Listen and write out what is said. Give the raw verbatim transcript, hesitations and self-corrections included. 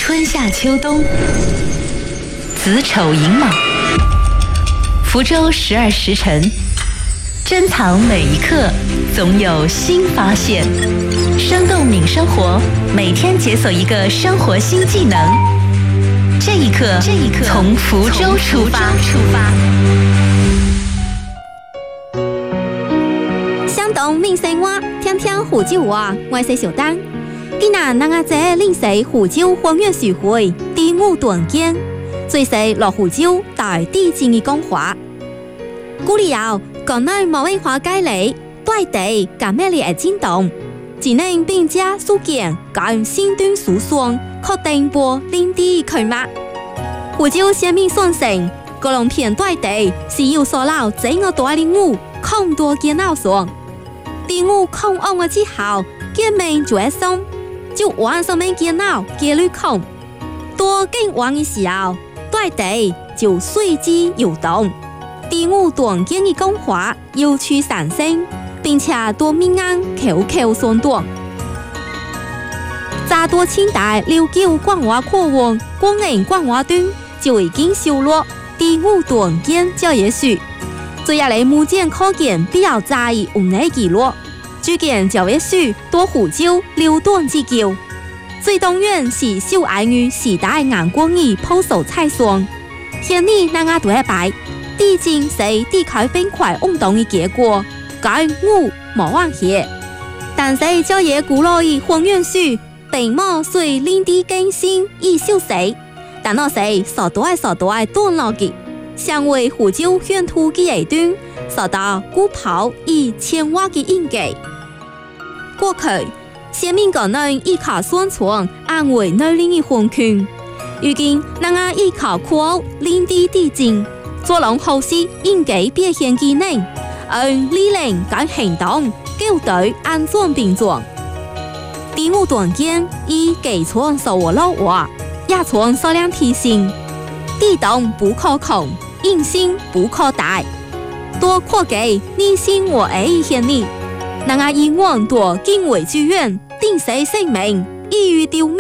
春夏秋冬，子丑寅卯，福州十二时辰，珍藏每一刻，总有新发现。生动敏生活，每天解锁一个生活新技能。这一刻，这一刻，从福州出发。出发。 相同闽生活，听听福州话，我是小丹。今日咱阿姐领洗福州风月聚会第五段见，最是落福州大地震的讲话。古里后，国内某文化界里对地革命的震动，只能并加事件跟新端诉讼，确定波领地开幕。福州先民宣称，各龙片对地是有所老整个大领物抗多见闹上。第五抗案嘅之後，見面就會送，就晚上面見鬧嘅旅控，多更晚嘅時候，對地就隨之搖動。第五段建議講話要去產生，並且多民安口口相傳。乍多清代六九廣華課文廣寧廣華段就已經收錄第五段建教業書。最下嚟目前可見比較在意有哪記錄，據見教業書多福州六段之久。最當然是受愛於時代眼光的鋪手菜上，現你那個對白，地震是地殼冰塊運動的結果，跟我無關係。但是教業古老的風月書並冇隨領地更新而消失，但我是所多所多段落嘅。成為福州縣土嘅一段，受到古堡以千瓦嘅應記。過去，先民國內依靠宣傳安慰內領嘅環境，如今咱啊依靠靠領地地震，做攏後世應記表現技能，而理念跟行動救隊安全並重。第五段間以基礎受我老話，也從數量提醒，地動不可控。硬性不可大，多擴給你心我愛一些你，咱啊以往多敬畏之願，定死性命，以於丟命。